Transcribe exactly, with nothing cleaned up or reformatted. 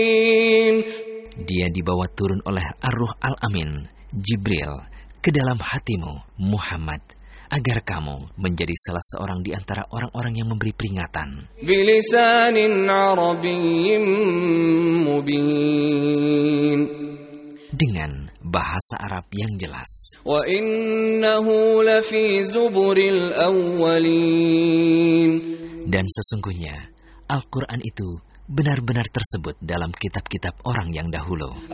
Dia dibawa turun oleh Ar-Ruh Al-Amin, Jibril, ke dalam hatimu, Muhammad, agar kamu menjadi salah seorang di antara orang-orang yang memberi peringatan. Bilisanin Arabiyyin mubin. Dengan bahasa Arab yang jelas. Wa innahu lafi zuburil awwalin. Dan sesungguhnya Al-Quran itu benar-benar tersebut dalam kitab-kitab orang yang dahulu.